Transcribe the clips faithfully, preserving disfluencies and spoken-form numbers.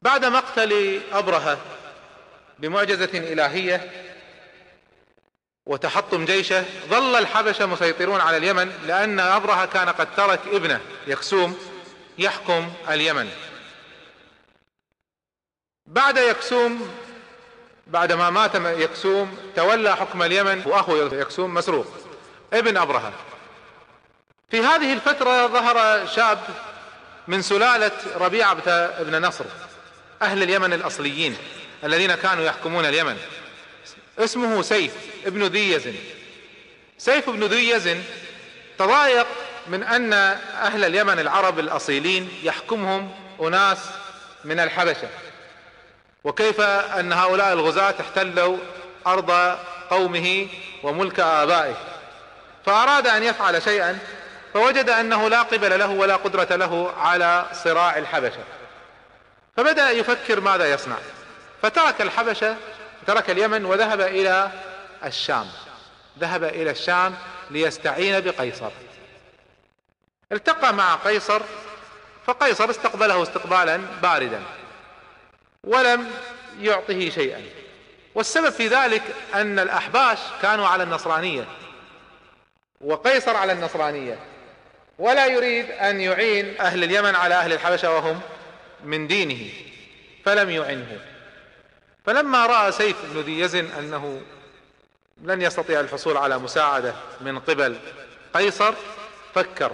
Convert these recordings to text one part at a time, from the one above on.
بعد مقتل أبرهة بمعجزة إلهية وتحطم جيشه، ظل الحبشة مسيطرون على اليمن، لأن أبرهة كان قد ترك ابنه يكسوم يحكم اليمن. بعد يكسوم بعدما مات يكسوم تولى حكم اليمن وأخو يكسوم مسروق ابن أبرهة. في هذه الفترة ظهر شاب من سلالة ربيعة بن نصر، أهل اليمن الأصليين الذين كانوا يحكمون اليمن، اسمه سيف ابن ذي يزن. سيف ابن ذي يزن تضايق من أن أهل اليمن العرب الأصيلين يحكمهم أناس من الحبشة، وكيف أن هؤلاء الغزاة احتلوا أرض قومه وملك آبائه، فأراد أن يفعل شيئا، فوجد أنه لا قبل له ولا قدرة له على صراع الحبشة، فبدأ يفكر ماذا يصنع، فترك الحبشة ترك اليمن وذهب إلى الشام ذهب إلى الشام ليستعين بقيصر. التقى مع قيصر، فقيصر استقبله استقبالا باردا ولم يعطه شيئا، والسبب في ذلك أن الأحباش كانوا على النصرانية وقيصر على النصرانية، ولا يريد أن يعين أهل اليمن على أهل الحبشة وهم من دينه، فلم يعنه. فلما رأى سيف بن ذي يزن أنه لن يستطيع الحصول على مساعدة من قبل قيصر، فكر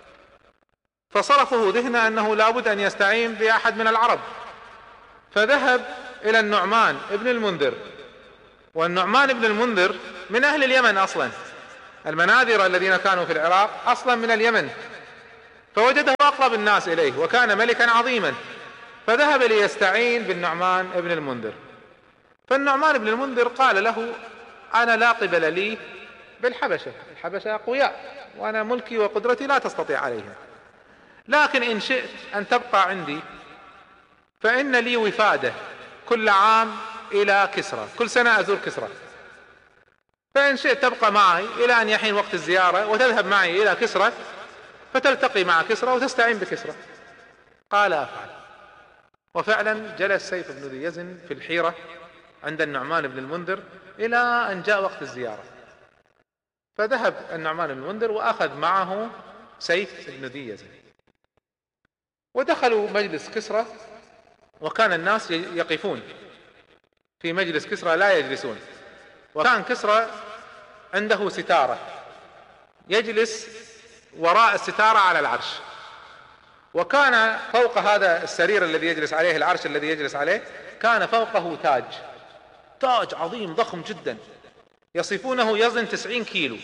فصرفه ذهنه أنه لابد أن يستعين بأحد من العرب، فذهب إلى النعمان ابن المنذر، والنعمان ابن المنذر من أهل اليمن أصلا، المناذر الذين كانوا في العراق أصلا من اليمن، فوجده أقرب الناس إليه وكان ملكا عظيما، فذهب ليستعين بالنعمان ابن المنذر. فالنعمان ابن المنذر قال له: أنا لا قبل لي بالحبشة، الحبشة أقوياء وأنا ملكي وقدرتي لا تستطيع عليها، لكن إن شئت أن تبقى عندي فإن لي وفادة كل عام إلى كسرى، كل سنة أزور كسرى، فإن شئت تبقى معي إلى أن يحين وقت الزيارة وتذهب معي إلى كسرى فتلتقي مع كسرى وتستعين بكسرى. قال: أفعل. وفعلا جلس سيف بن ذي يزن في الحيرة عند النعمان بن المنذر إلى أن جاء وقت الزيارة، فذهب النعمان بن المنذر وأخذ معه سيف بن ذي يزن، ودخلوا مجلس كسرى، وكان الناس يقفون في مجلس كسرى لا يجلسون، وكان كسرى عنده ستارة يجلس وراء الستارة على العرش، وكان فوق هذا السرير الذي يجلس عليه، العرش الذي يجلس عليه، كان فوقه تاج تاج عظيم ضخم جدا يصفونه يزن تسعين كيلو،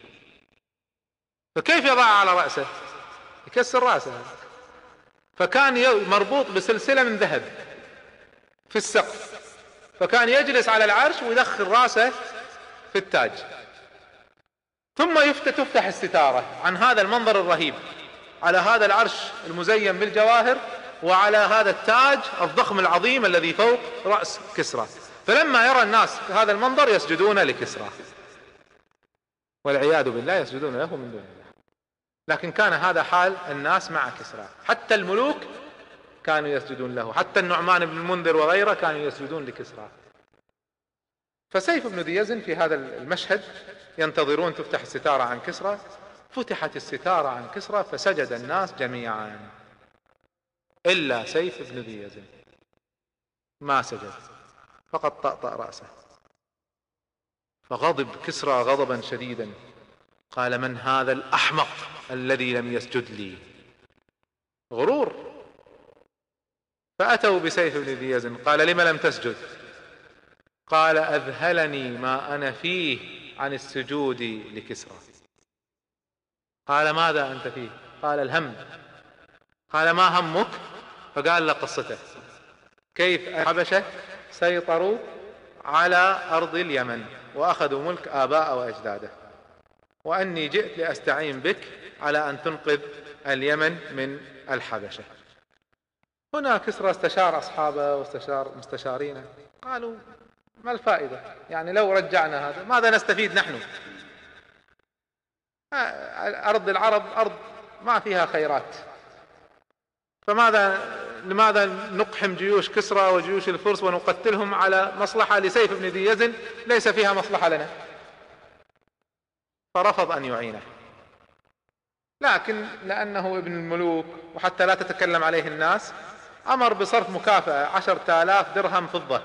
فكيف يضع على رأسه؟ يكسر رأسه. فكان مربوط بسلسلة من ذهب في السقف، فكان يجلس على العرش ويدخل رأسه في التاج، ثم تفتح الستارة عن هذا المنظر الرهيب على هذا العرش المزين بالجواهر وعلى هذا التاج الضخم العظيم الذي فوق رأس كسرى، فلما يرى الناس هذا المنظر يسجدون لكسرى والعياذ بالله، يسجدون له من دون الله. لكن كان هذا حال الناس مع كسرى، حتى الملوك كانوا يسجدون له، حتى النعمان بن المنذر وغيره كانوا يسجدون لكسرى. فسيف بن ذي يزن في هذا المشهد ينتظرون تفتح الستارة عن كسرى، فتحت الستارة عن كسرى فسجد الناس جميعا إلا سيف بن ذي يزن، ما سجد، فقط طأطأ رأسه. فغضب كسرى غضبا شديدا، قال: من هذا الأحمق الذي لم يسجد لي؟ غرور. فأتوا بسيف بن ذي يزن، قال: لم لم تسجد؟ قال: أذهلني ما أنا فيه عن السجود لكسرى. قال: ماذا أنت فيه؟ قال: الهم. قال: ما همك؟ فقال له قصته، كيف الحبشة سيطروا على أرض اليمن وأخذوا ملك آباء وأجداده، وأني جئت لأستعين بك على أن تنقذ اليمن من الحبشة. هنا كسرى استشار أصحابه واستشار مستشارينه، قالوا: ما الفائدة؟ يعني لو رجعنا هذا ماذا نستفيد نحن؟ أرض العرب أرض ما فيها خيرات، فماذا لماذا نقحم جيوش كسرى وجيوش الفرس ونقتلهم على مصلحة لسيف بن ذي يزن ليس فيها مصلحة لنا؟ فرفض أن يعينه، لكن لأنه ابن الملوك وحتى لا تتكلم عليه الناس أمر بصرف مكافأة عشرة آلاف درهم فضة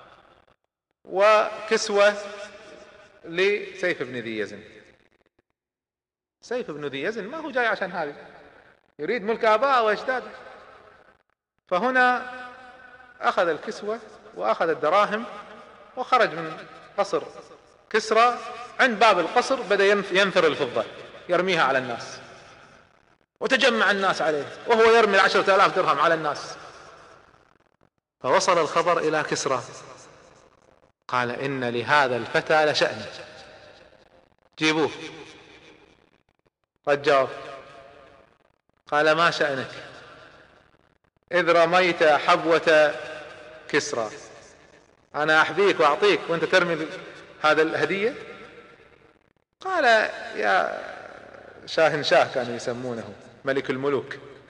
وكسوة لسيف بن ذي يزن. سيف بن ذي يزن ما هو جاي عشان هذه، يريد ملك آباءه وأجداده. فهنا أخذ الكسوة وأخذ الدراهم وخرج من قصر كسرى. عند باب القصر بدأ ينثر الفضة يرميها على الناس، وتجمع الناس عليه وهو يرمي العشرة آلاف درهم على الناس. فوصل الخبر إلى كسرى، قال إن لهذا الفتى لشأن، جيبوه. رجعوه، قال ما شأنك إذ رميت حبوة كسرى؟ أنا أحذيك وأعطيك وأنت ترمي هذا الهدية؟ قال يا شاهنشاه كانوا يسمونه ملك الملوك،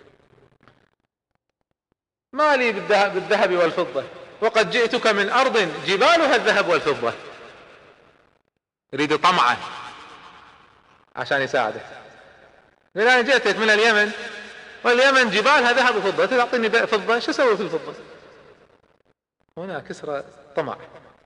ما لي بالذهب والفضة وقد جئتك من أرض جبالها الذهب والفضة. يريد طمعا عشان يساعده، لأن أنا جئتك من اليمن واليمن جبالها ذهب وفضة، تعطيني فضة شو أسوي في الفضة؟ هنا كسرى طمع.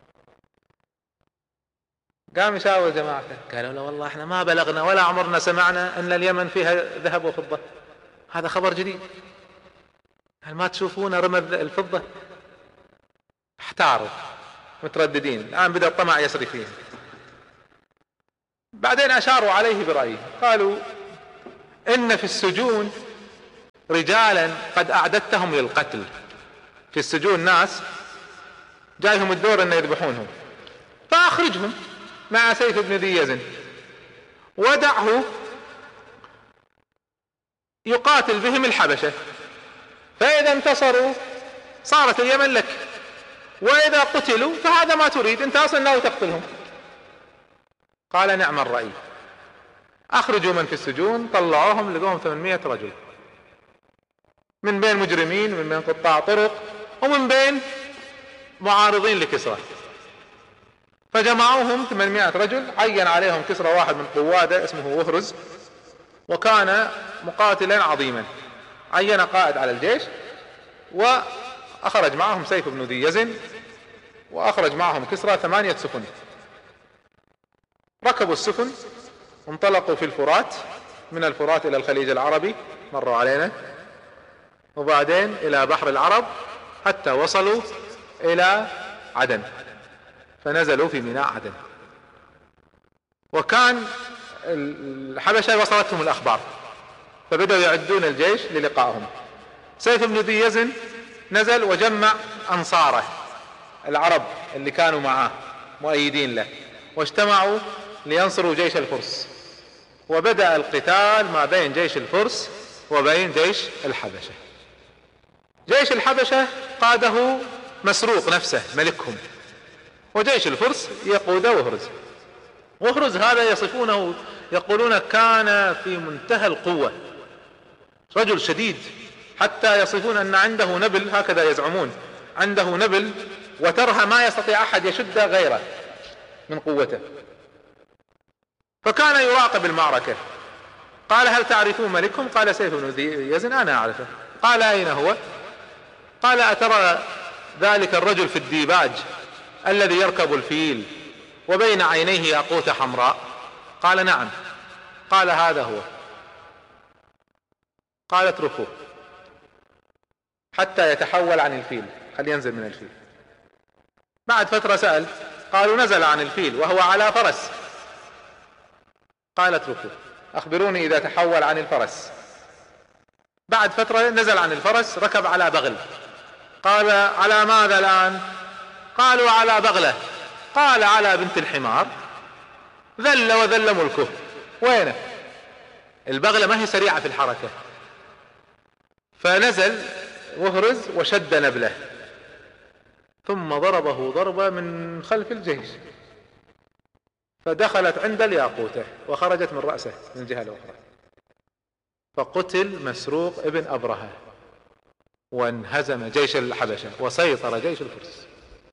قام يشاور جماعته، قالوا له والله احنا ما بلغنا ولا عمرنا سمعنا ان اليمن فيها ذهب وفضة، هذا خبر جديد، هل ما تشوفون رمى الفضة؟ احتاروا مترددين. الآن بدأ الطمع يسري فيهم. بعدين أشاروا عليه برأيه، قالوا إن في السجون رجالا قد أعددتهم للقتل. في السجون ناس جايهم الدور أن يذبحونهم، فأخرجهم مع سيف بن ذي يزن ودعه يقاتل بهم الحبشة، فإذا انتصروا صارت اليمن لك، وإذا قتلوا فهذا ما تريد، انت أصلا ناوي تقتلهم. قال نعم الرأي. أخرجوا من في السجون، طلعوهم لقوهم ثمانمائة رجل من بين مجرمين ومن بين قطاع طرق ومن بين معارضين لكسرى، فجمعوهم ثمانمائة رجل. عين عليهم كسرى واحد من قوادة اسمه وهرز، وكان مقاتلا عظيما، عين قائد على الجيش، وأخرج معهم سيف بن ذي يزن، وأخرج معهم كسرى ثمانية سفن. ركبوا السفن وانطلقوا في الفرات، من الفرات إلى الخليج العربي مروا علينا، وبعدين إلى بحر العرب حتى وصلوا إلى عدن، فنزلوا في ميناء عدن. وكان الحبشة وصلتهم الأخبار، فبدأوا يعدون الجيش للقائهم. سيف بن ذي يزن نزل وجمع أنصاره العرب اللي كانوا معاه مؤيدين له، واجتمعوا لينصروا جيش الفرس، وبدأ القتال ما بين جيش الفرس وبين جيش الحبشة. جيش الحبشة قاده مسروق نفسه ملكهم، وجيش الفرس يقوده وهرز. وهرز هذا يصفونه، يقولون كان في منتهى القوة، رجل شديد، حتى يصفون أن عنده نبل، هكذا يزعمون، عنده نبل وترها ما يستطيع أحد يشد غيره من قوته. فكان يراقب المعركة. قال هل تعرفون ملكهم؟ قال سيف بن ذي يزن أنا أعرفه. قال أين هو؟ قال أترى ذلك الرجل في الديباج الذي يركب الفيل وبين عينيه ياقوتة حمراء؟ قال نعم. قال هذا هو. قال اتركوه حتى يتحول عن الفيل، خل ينزل من الفيل. بعد فترة سأل، قالوا نزل عن الفيل وهو على فرس. قال اتركوه، أخبروني إذا تحول عن الفرس. بعد فترة نزل عن الفرس، ركب على بغل. قال على ماذا الآن؟ قالوا على بغلة. قال على بنت الحمار، ذل وذل ملكه. وينه؟ البغلة ما هي سريعة في الحركة. فنزل وهرز وشد نبله، ثم ضربه ضربة من خلف الجيش، فدخلت عند الياقوتة وخرجت من رأسه من الجهة الأخرى، فقتل مسروق ابن أبرهة. وانهزم جيش الحبشة وسيطر جيش الفرس.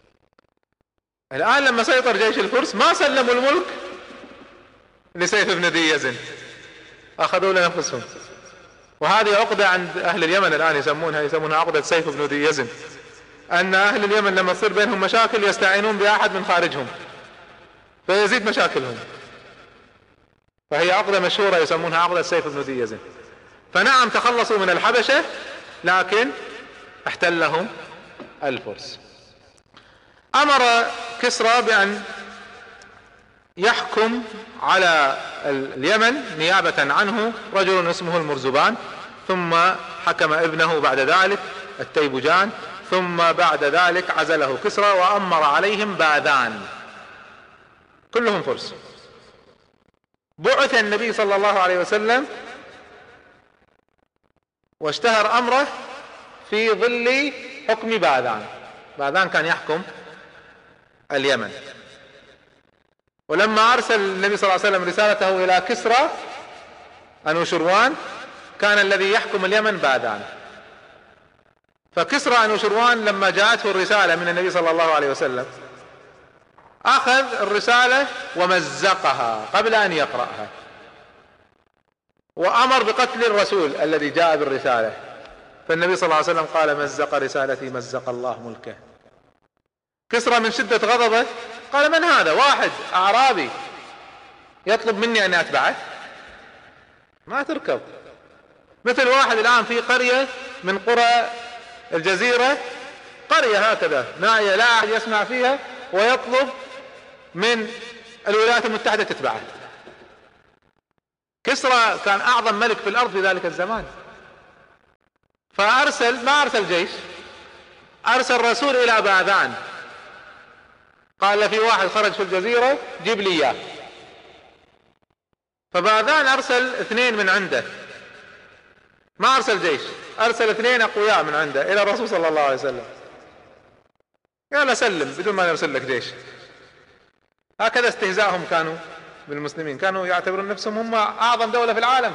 الآن لما سيطر جيش الفرس ما سلموا الملك لسيف بن ذي يزن، أخذوا لأنفسهم. وهذه عقدة عند أهل اليمن الآن يسمونها يسمونها عقدة سيف بن ذي يزن، أن أهل اليمن لما تصير بينهم مشاكل يستعينون بأحد من خارجهم فيزيد مشاكلهم، فهي عقدة مشهورة يسمونها عقدة سيف بن ذي يزن. فنعم تخلصوا من الحبشة، لكن احتلهم الفرس. أمر كسرى بأن يحكم على اليمن نيابة عنه رجل اسمه المرزبان، ثم حكم ابنه بعد ذلك التيبجان، ثم بعد ذلك عزله كسرى وأمر عليهم باذان كلهم فرس. بعث النبي صلى الله عليه وسلم واشتهر أمره في ظل حكم باذان. باذان كان يحكم اليمن، ولما أرسل النبي صلى الله عليه وسلم رسالته إلى كسرى أنوشروان كان الذي يحكم اليمن باذان. فكسرى أنوشروان لما جاءته الرسالة من النبي صلى الله عليه وسلم أخذ الرسالة ومزقها قبل أن يقرأها، وأمر بقتل الرسول الذي جاء بالرسالة. فالنبي صلى الله عليه وسلم قال: مزق رسالتي مزق الله ملكه. كسرى من شدة غضبه قال: من هذا؟ واحد أعرابي يطلب مني أن أتبعه؟ ما تركب. مثل واحد الآن في قرية من قرى الجزيرة، قرية هكذا نائية لا أحد يسمع فيها، ويطلب من الولايات المتحدة تتبعه. كسرى كان أعظم ملك في الأرض في ذلك الزمان، فأرسل ما أرسل جيش، أرسل رسول إلى باذان، قال في واحد خرج في الجزيرة جيب لي إياه. فباذان أرسل اثنين من عنده، ما أرسل جيش، أرسل اثنين أقوياء من عنده إلى الرسول صلى الله عليه وسلم، قال سلم بدون ما نرسل لك جيش. هكذا استهزاءهم كانوا بالمسلمين، كانوا يعتبرون نفسهم هم أعظم دولة في العالم.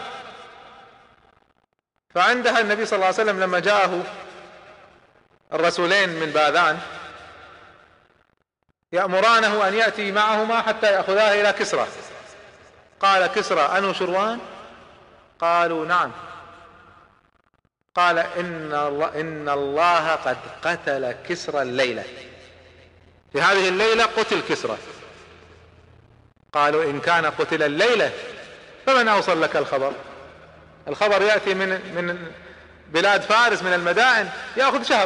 فعندها النبي صلى الله عليه وسلم لما جاءه الرسولين من باذان يأمرانه أن يأتي معهما حتى يأخذاه إلى كسرى، قال كسرى: أنوشروان؟ قالوا نعم. قال: إن الله, إن الله قد قتل كسرى الليلة، في هذه الليلة قتل كسرى. قالوا: إن كان قتل الليلة فمن أوصل لك الخبر؟ الخبر يأتي من من بلاد فارس من المدائن يأخذ شهر،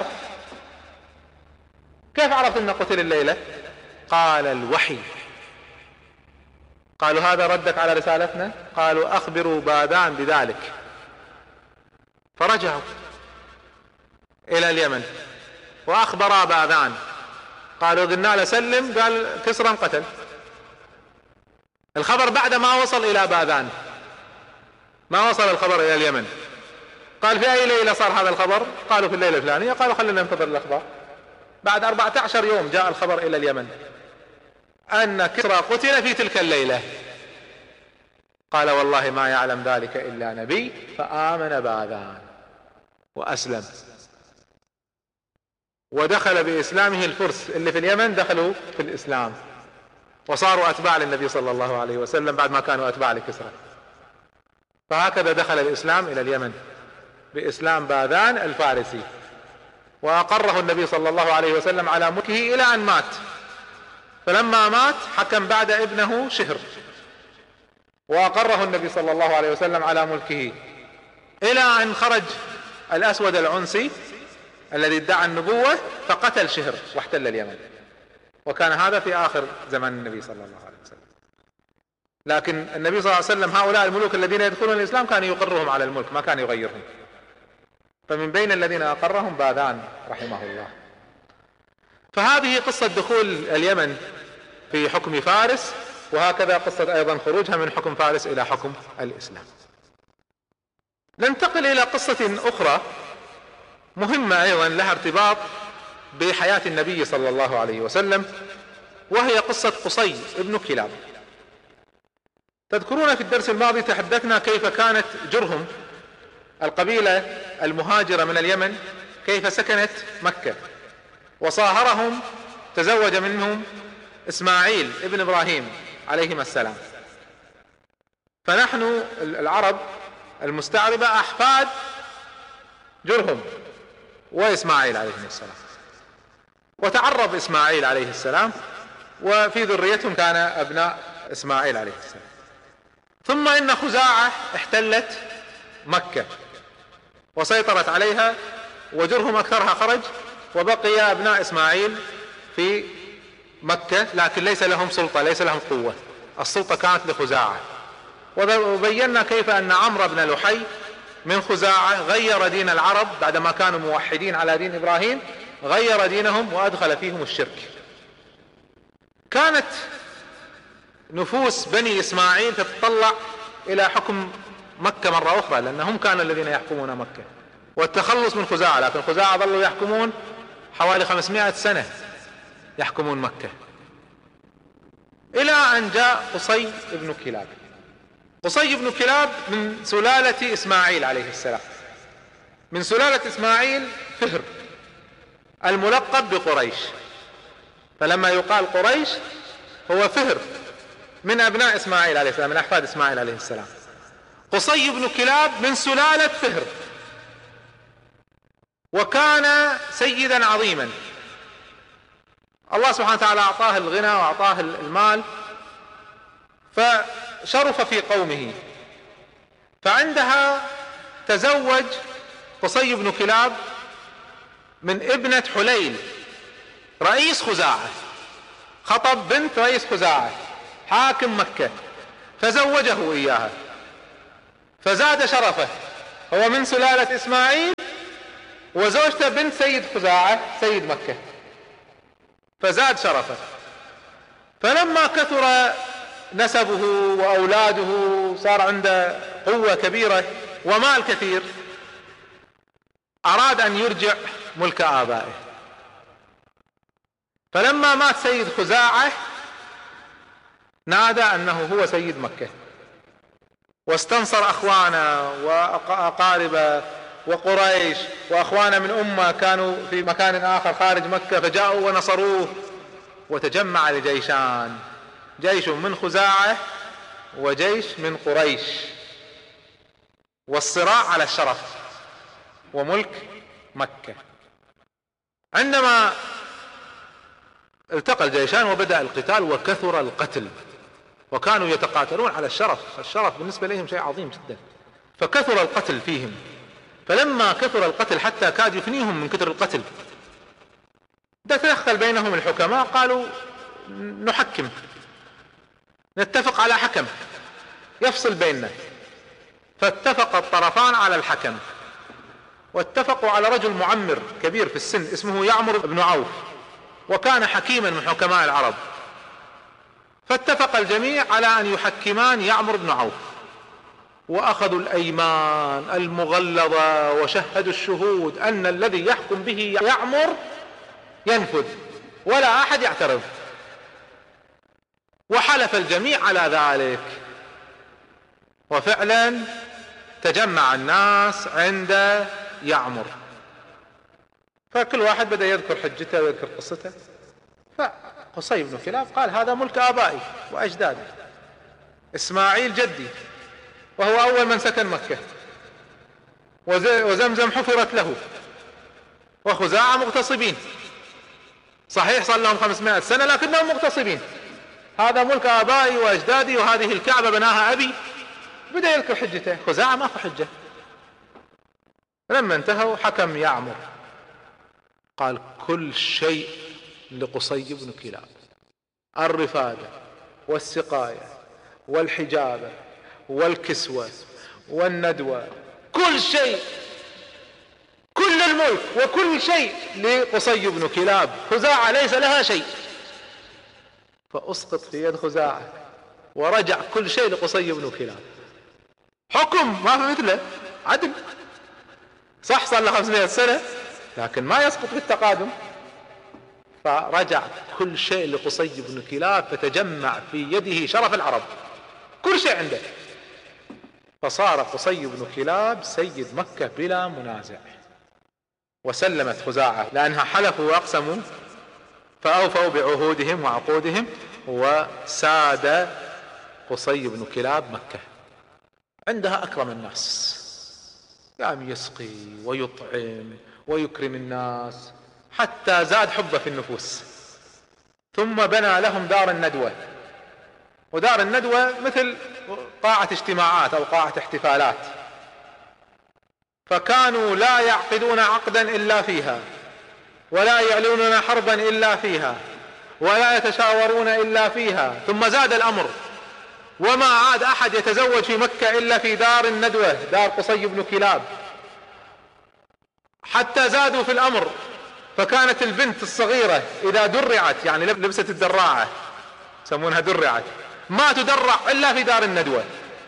كيف عرفت أنه قتل الليلة؟ قال: الوحي. قالوا: هذا ردك على رسالتنا؟ قالوا: أخبروا باذان بذلك. فرجعوا إلى اليمن وأخبرا باذان، قالوا: قلنا له سلم، قال كسرى قتل. الخبر بعد ما وصل إلى باذان، ما وصل الخبر إلى اليمن. قال: في أي ليلة صار هذا الخبر؟ قالوا: في الليلة الفلانية. قالوا: خلينا ننتظر الأخبار. بعد أربعة عشر يوم جاء الخبر إلى اليمن أن كسرى قتل في تلك الليلة. قال: والله ما يعلم ذلك إلا نبي. فآمن باذان وأسلم، ودخل بإسلامه الفرس اللي في اليمن، دخلوا في الإسلام وصاروا أتباع للنبي صلى الله عليه وسلم بعد ما كانوا أتباع لكسرى. فهكذا دخل الإسلام إلى اليمن بإسلام باذان الفارسي، وأقره النبي صلى الله عليه وسلم على ملكه إلى أن مات. فلما مات حكم بعد ابنه شهر، وأقره النبي صلى الله عليه وسلم على ملكه إلى أن خرج الأسود العنسي الذي ادعى النبوة فقتل شهر واحتل اليمن، وكان هذا في آخر زمن النبي صلى الله عليه وسلم. لكن النبي صلى الله عليه وسلم هؤلاء الملوك الذين يدخلون الإسلام كان يقرهم على الملك، ما كان يغيرهم. فمن بين الذين أقرهم باذان رحمه الله. فهذه قصة دخول اليمن في حكم فارس، وهكذا قصة أيضا خروجها من حكم فارس إلى حكم الإسلام. ننتقل إلى قصة أخرى مهمة أيضا لها ارتباط بحياة النبي صلى الله عليه وسلم، وهي قصة قصي ابن كلاب. تذكرون في الدرس الماضي تحدثنا كيف كانت جرهم القبيلة المهاجرة من اليمن كيف سكنت مكة، وصاهرهم، تزوج منهم إسماعيل ابن إبراهيم عليهما السلام. فنحن العرب المستعربة أحفاد جرهم وإسماعيل عليه السلام، وتعرب إسماعيل عليه السلام، وفي ذريتهم كان أبناء إسماعيل عليه السلام. ثم إن خزاعة احتلت مكة وسيطرت عليها، وجرهم أكثرها خرج، وبقي أبناء إسماعيل في مكة، لكن ليس لهم سلطة، ليس لهم قوة، السلطة كانت لخزاعة. وبينا كيف أن عمرو بن لحي من خزاعة غير دين العرب بعدما كانوا موحدين على دين إبراهيم، غير دينهم وأدخل فيهم الشرك. كانت نفوس بني إسماعيل تتطلع إلى حكم مكة مرة أخرى، لأنهم كانوا الذين يحكمون مكة، والتخلص من خزاعة. لكن خزاعة ظلوا يحكمون حوالي خمسمائة سنة يحكمون مكة، إلى أن جاء قصي بن كلاب. قصي بن كلاب من سلالة إسماعيل عليه السلام، من سلالة إسماعيل فهر الملقب بقريش، فلما يقال قريش هو فهر من أبناء إسماعيل عليه السلام، من أحفاد إسماعيل عليه السلام. قصي بن كلاب من سلالة فهر، وكان سيدا عظيما، الله سبحانه وتعالى أعطاه الغنى وأعطاه المال، فشرف في قومه. فعندها تزوج قصي بن كلاب من ابنة حليل رئيس خزاعة، خطب بنت رئيس خزاعة حاكم مكة، فزوجه إياها، فزاد شرفه، هو من سلالة إسماعيل وزوجته بنت سيد خزاعة سيد مكة، فزاد شرفه. فلما كثر نسبه وأولاده، صار عنده قوة كبيرة ومال كثير، أراد أن يرجع ملك آبائه. فلما مات سيد خزاعة نادى أنه هو سيد مكة، واستنصر أخوانه وأقاربه وقريش وأخوانه من أمة كانوا في مكان آخر خارج مكة، فجاءوا ونصروه، وتجمع لجيشان، جيش من خزاعة وجيش من قريش، والصراع على الشرف وملك مكة. عندما التقى الجيشان وبدأ القتال وكثر القتل، وكانوا يتقاتلون على الشرف، الشرف بالنسبة لهم شيء عظيم جدا، فكثر القتل فيهم. فلما كثر القتل حتى كاد يفنيهم من كثر القتل، تدخل بينهم الحكماء، قالوا نحكم، نتفق على حكم يفصل بيننا. فاتفق الطرفان على الحكم، واتفقوا على رجل معمر كبير في السن اسمه يعمر بن عوف، وكان حكيما من حكماء العرب. فاتفق الجميع على أن يحكمان يعمر بن عوف، وأخذوا الأيمان المغلظة وشهدوا الشهود أن الذي يحكم به يعمر ينفذ ولا أحد يعترض، وحلف الجميع على ذلك. وفعلا تجمع الناس عند يعمر، فكل واحد بدأ يذكر حجته ويذكر قصته. فقصي بن كلاب قال هذا ملك آبائي وأجدادي، إسماعيل جدي وهو أول من سكن مكة، وزمزم حفرت له، وخزاعة مغتصبين، صحيح صار لهم خمسمائة سنة لكنهم مغتصبين، هذا ملك آبائي وأجدادي، وهذه الكعبة بناها أبي. بدأ يذكر حجته، خزاعة ما في حجة. لما انتهوا حكم يعمر قال كل شيء لقصي بن كلاب، الرفادة والسقاية والحجابة والكسوة والندوة، كل شيء، كل الملك وكل شيء لقصي بن كلاب، خزاعة ليس لها شيء. فأسقط في يد خزاعة ورجع كل شيء لقصي بن كلاب. حكم ما في مثله، عدل، صح صار له خمسمائة سنة لكن ما يسقط بالتقادم. فرجع كل شيء لقصي بن كلاب، فتجمع في يده شرف العرب، كل شيء عنده، فصار قصي بن كلاب سيد مكة بلا منازع. وسلمت خزاعة لأنها حلفوا وأقسموا فأوفوا بعهودهم وعقودهم، وساد قصي بن كلاب مكة. عندها أكرم الناس، قام يسقي ويطعم ويكرم الناس حتى زاد حبه في النفوس. ثم بنى لهم دار الندوة، ودار الندوة مثل قاعة اجتماعات أو قاعة احتفالات، فكانوا لا يعقدون عقدا إلا فيها، ولا يعلنون حربا إلا فيها، ولا يتشاورون إلا فيها. ثم زاد الأمر، وما عاد أحد يتزوج في مكة إلا في دار الندوة، دار قصي بن كلاب، حتى زادوا في الأمر، فكانت البنت الصغيرة إذا درعت، يعني لبست الدراعة يسمونها درعت، ما تدرع إلا في دار الندوة.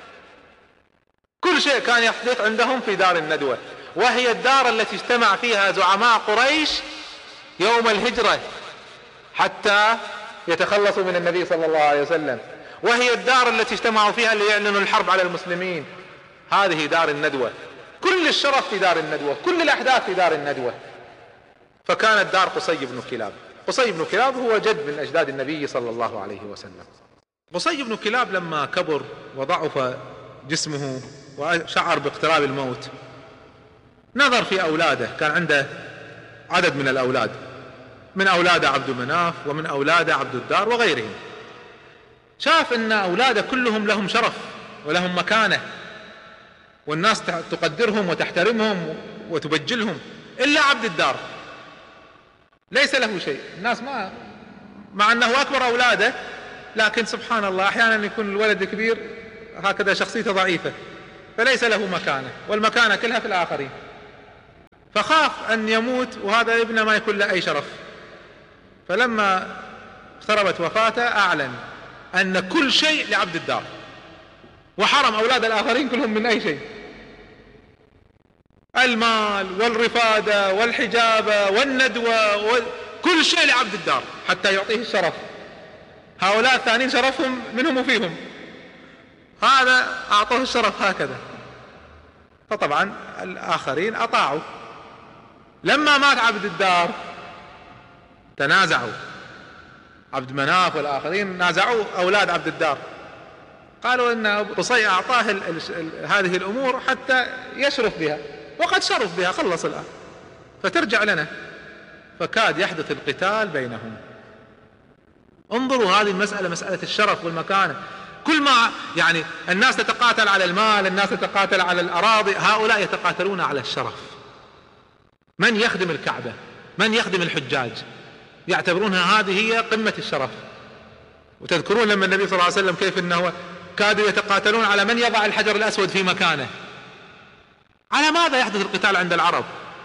كل شيء كان يحدث عندهم في دار الندوة، وهي الدار التي اجتمع فيها زعماء قريش يوم الهجرة حتى يتخلصوا من النبي صلى الله عليه وسلم، وهي الدار التي اجتمعوا فيها ليعلنوا الحرب على المسلمين. هذه دار الندوة، كل الشرف في دار الندوة، كل الأحداث في دار الندوة. فكانت دار قصي بن كلاب. قصي بن كلاب هو جد من أجداد النبي صلى الله عليه وسلم. قصي بن كلاب لما كبر وضعف جسمه وشعر باقتراب الموت، نظر في أولاده، كان عنده عدد من الأولاد، من أولاده عبد مناف ومن أولاده عبد الدار وغيرهم. شاف أن أولاده كلهم لهم شرف ولهم مكانة، والناس تقدرهم وتحترمهم وتبجلهم، إلا عبد الدار ليس له شيء. الناس ما مع أنه أكبر أولاده، لكن سبحان الله أحيانا يكون الولد كبير هكذا شخصيته ضعيفة، فليس له مكانة، والمكانة كلها في الآخرين. فخاف أن يموت وهذا ابنه ما يكون له أي شرف، فلما اقتربت وفاته أعلن أن كل شيء لعبد الدار، وحرم أولاد الآخرين كلهم من أي شيء، المال والرفادة والحجابة والندوة وكل شيء لعبد الدار حتى يعطيه الشرف. هؤلاء الثانيين شرفهم منهم وفيهم، هذا أعطوه الشرف هكذا. فطبعا الآخرين أطاعوا. لما مات عبد الدار تنازعوا، عبد مناف والآخرين نازعوا أولاد عبد الدار، قالوا إن قصي أعطاه ال ال ال هذه الأمور حتى يشرف بها، وقد شرف بها، خلص الآن، فترجع لنا. فكاد يحدث القتال بينهم. انظروا هذه المسألة، مسألة الشرف والمكانة. كل ما يعني الناس تتقاتل على المال، الناس تتقاتل على الأراضي، هؤلاء يتقاتلون على الشرف. من يخدم الكعبة، من يخدم الحجاج، يعتبرونها هذه هي قمة الشرف. وتذكرون لما النبي صلى الله عليه وسلم كيف انه كادوا يتقاتلون على من يضع الحجر الأسود في مكانه. على ماذا يحدث القتال عند العرب؟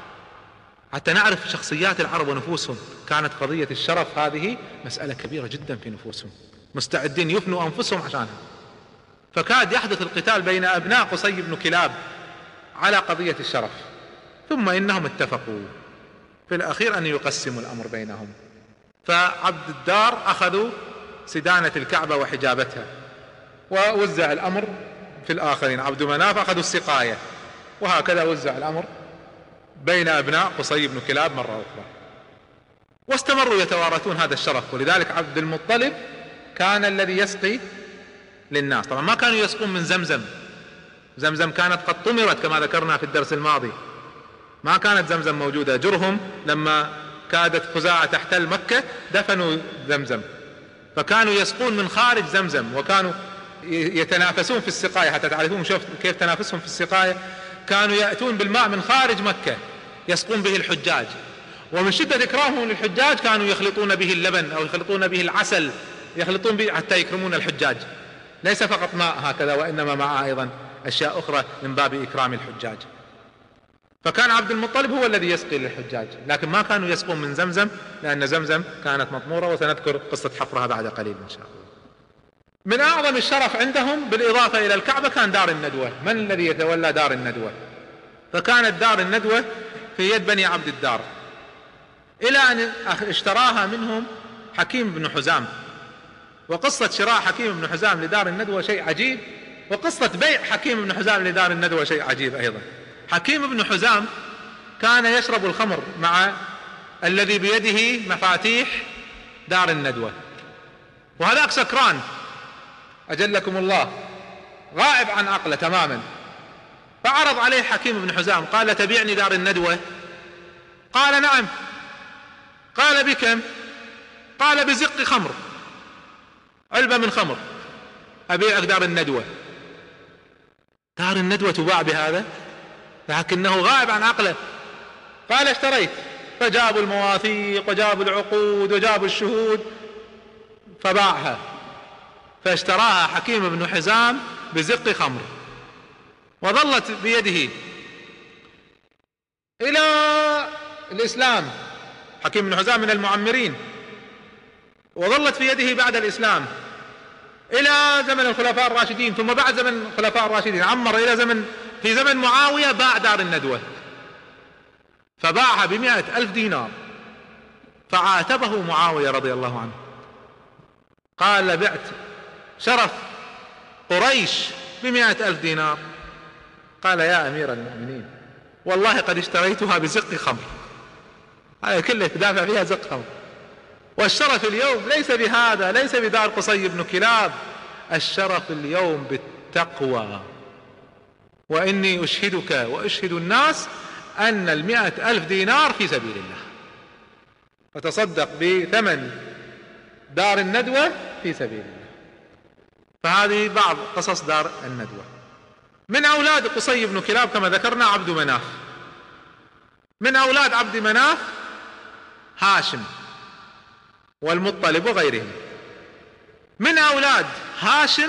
حتى نعرف شخصيات العرب ونفوسهم. كانت قضية الشرف هذه مسألة كبيرة جدا في نفوسهم، مستعدين يفنوا أنفسهم عشانها. فكاد يحدث القتال بين أبناء قصي بن كلاب على قضية الشرف، ثم إنهم اتفقوا في الأخير أن يقسموا الأمر بينهم. فعبد الدار أخذوا سدانة الكعبة وحجابتها، ووزع الأمر في الآخرين. عبد مناف أخذوا السقاية، وهكذا وزع الأمر بين أبناء قصي بن كلاب مرة أخرى. واستمروا يتوارثون هذا الشرف. ولذلك عبد المطلب كان الذي يسقي للناس. طبعا ما كانوا يسقون من زمزم، زمزم كانت قد طمرت كما ذكرنا في الدرس الماضي، ما كانت زمزم موجودة. جرهم لما كادت خزاعة تحتل مكة دفنوا زمزم، فكانوا يسقون من خارج زمزم، وكانوا يتنافسون في السقاية. حتى تعرفون شوف كيف تنافسهم في السقاية، كانوا يأتون بالماء من خارج مكة يسقون به الحجاج، ومن شدة إكرامهم للحجاج كانوا يخلطون به اللبن أو يخلطون به العسل، يخلطون به حتى يكرمون الحجاج، ليس فقط ماء هكذا، وإنما معه أيضا أشياء أخرى من باب إكرام الحجاج. فكان عبد المطلب هو الذي يسقي للحجاج، لكن ما كانوا يسقون من زمزم، لأن زمزم كانت مطمورة، وسنذكر قصة حفرها بعد قليل إن شاء الله. من أعظم الشرف عندهم بالإضافة إلى الكعبة كان دار الندوة. من الذي يتولى دار الندوة؟ فكانت دار الندوة في يد بني عبد الدار، إلى أن اشتراها منهم حكيم بن حزام. وقصة شراء حكيم بن حزام لدار الندوة شيء عجيب، وقصة بيع حكيم بن حزام لدار الندوة شيء عجيب أيضا. حكيم بن حزام كان يشرب الخمر مع الذي بيده مفاتيح دار الندوة، وهذاك سكران أجلكم الله، غائب عن عقله تماما. فعرض عليه حكيم بن حزام قال: تبيعني دار الندوة؟ قال: نعم. قال: بكم؟ قال: بزق خمر، علبة من خمر أبيعك دار الندوة. دار الندوة تباع بهذا؟ لكنه غائب عن عقله. قال: اشتريت. فجابوا المواثيق وجابوا العقود وجابوا الشهود فباعها، فاشتراها حكيم بن حزام بزق خمر، وظلت بيده إلى الإسلام. حكيم بن حزام من المعمرين، وظلت في يده بعد الإسلام إلى زمن الخلفاء الراشدين، ثم بعد زمن الخلفاء الراشدين عمر إلى زمن في زمن معاوية باع دار الندوة، فباعها بمئة ألف دينار. فعاتبه معاوية رضي الله عنه، قال: بعت شرف قريش بمئة ألف دينار. قال: يا أمير المؤمنين، والله قد اشتريتها بزق خمر. هذا كله دافع فيها زق خمر. والشرف اليوم ليس بهذا، ليس بدار قصي بن كلاب، الشرف اليوم بالتقوى. وإني أشهدك وأشهد الناس أن المئة ألف دينار في سبيل الله، فتصدق بثمن دار الندوة في سبيل الله. فهذه بعض قصص دار الندوة. من أولاد قصي بن كلاب كما ذكرنا عبد مناف. من أولاد عبد مناف هاشم والمطلب وغيرهم. من أولاد هاشم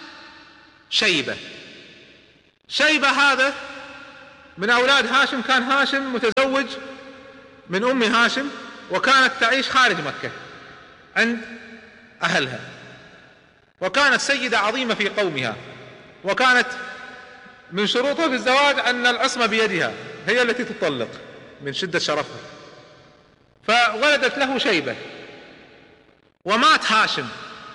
شيبة. شيبة هذا من أولاد هاشم، كان هاشم متزوج من أم هاشم، وكانت تعيش خارج مكة عند أهلها، وكانت سيدة عظيمة في قومها، وكانت من شروطها في الزواج أن العصمة بيدها، هي التي تطلق من شدة شرفها. فولدت له شيبة، ومات هاشم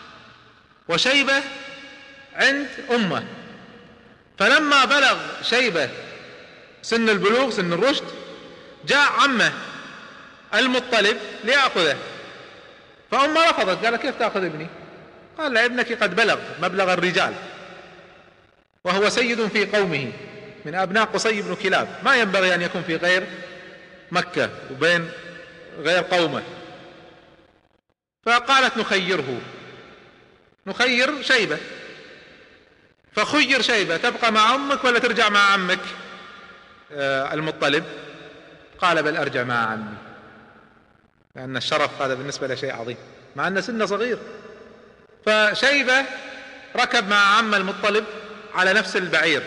وشيبة عند أمه. فلما بلغ شيبة سن البلوغ، سن الرشد، جاء عمه المطلب ليأخذه، فأمه رفضت، قال: كيف تأخذ ابني؟ قال: ابنك قد بلغ مبلغ الرجال، وهو سيد في قومه من أبناء قصي بن كلاب، ما ينبغي أن يكون في غير مكة وبين غير قومه. فقالت: نخيره، نخير شيبة. فخير شيبة: تبقى مع أمك ولا ترجع مع عمك آه المطلب؟ قال: بل أرجع مع عمي، لأن الشرف هذا بالنسبة له شيء عظيم مع أن سنه صغير. فشيبة ركب مع عم المطلب على نفس البعير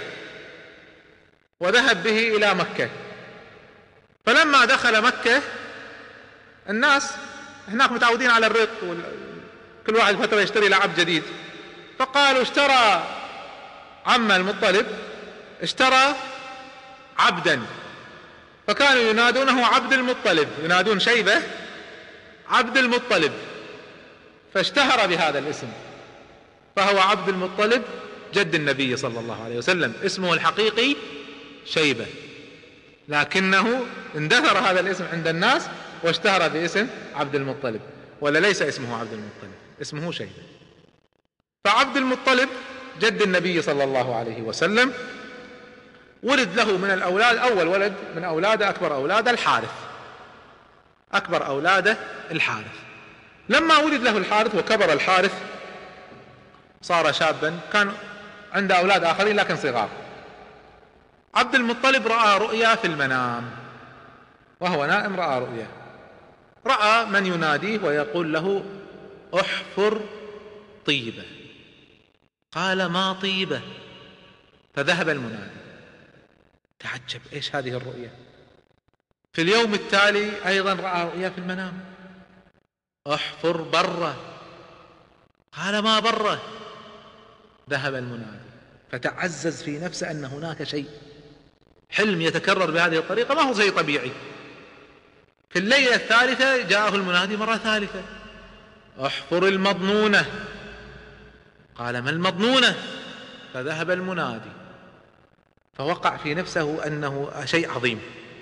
وذهب به إلى مكة. فلما دخل مكة، الناس هناك متعودين على الرق، كل واحد فترة يشتري لعب جديد، فقالوا: اشترى عم المطلب اشترى عبدا، فكانوا ينادونه عبد المطلب، ينادون شيبة عبد المطلب، فاشتهر بهذا الاسم، فهو عبد المطلب جد النبي صلى الله عليه وسلم. اسمه الحقيقي شيبة، لكنه اندثر هذا الاسم عند الناس واشتهر باسم عبد المطلب، ولا ليس اسمه عبد المطلب، اسمه شيبة. فعبد المطلب جد النبي صلى الله عليه وسلم ولد له من الأولاد، أول ولد من أولاده أكبر أولاده الحارث، أكبر أولاده الحارث. لما ولد له الحارث وكبر الحارث صار شابا، كان عنده أولاد آخرين لكن صغار. عبد المطلب رأى رؤيا في المنام، وهو نائم رأى رؤيا، رأى من يناديه ويقول له: احفر طيبة. قال: ما طيبة؟ فذهب المنادي، تعجب ايش هذه الرؤيا. في اليوم التالي ايضا رأى رؤيا في المنام: احفر برة. قال: ما برة؟ ذهب المنادي، فتعزز في نفسه ان هناك شيء، حلم يتكرر بهذه الطريقة ما هو شيء طبيعي. في الليلة الثالثة جاءه المنادي مرة ثالثة: احفر المضنونة. قال: ما المضنونة؟ فذهب المنادي، فوقع في نفسه أنه شيء عظيم،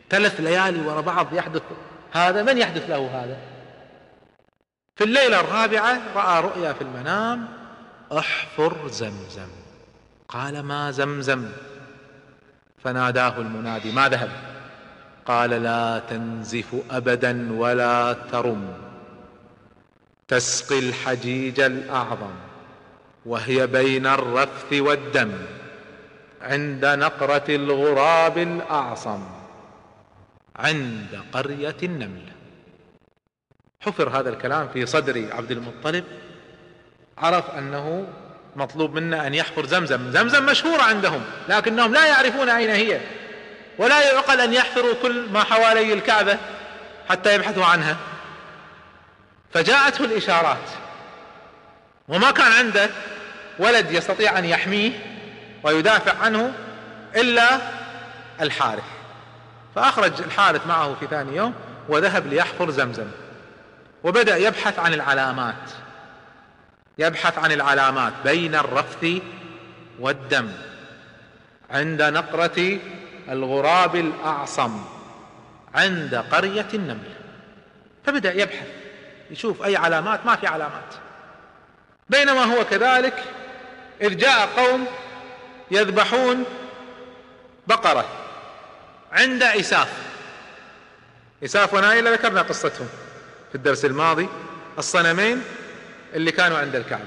ثلاث ليالي وراء بعض يحدث هذا. من يحدث له هذا؟ في الليلة الرابعة رأى رؤيا في المنام: احفر زمزم. قال: ما زمزم؟ فناداه المنادي: ما ذهب؟ قال: لا تنزف أبدا ولا ترم، تسقي الحجيج الأعظم، وهي بين الرفث والدم، عند نقرة الغراب الأعصم، عند قرية النمل. حفر هذا الكلام في صدر عبد المطلب، عرف أنه مطلوب منا أن يحفر زمزم. زمزم مشهورة عندهم، لكنهم لا يعرفون أين هي، ولا يعقل أن يحفروا كل ما حوالي الكعبة حتى يبحثوا عنها. فجاءته الإشارات، وما كان عنده ولد يستطيع أن يحميه ويدافع عنه إلا الحارث. فأخرج الحارث معه في ثاني يوم وذهب ليحفر زمزم، وبدأ يبحث عن العلامات، يبحث عن العلامات بين الرفث والدم، عند نقرة الغراب الأعصم، عند قرية النمل. فبدأ يبحث يشوف أي علامات. ما في علامات. بينما هو كذلك إذ جاء قوم يذبحون بقرة عند إساف. إساف ونائلة ذكرنا قصتهم في الدرس الماضي، الصنمين اللي كانوا عند الكعبة.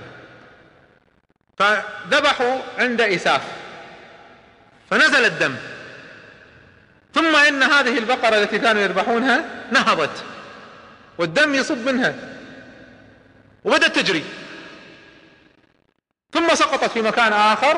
فذبحوا عند إساف فنزل الدم، ثم إن هذه البقرة التي كانوا يذبحونها نهضت والدم يصب منها وبدأت تجري، ثم سقطت في مكان آخر،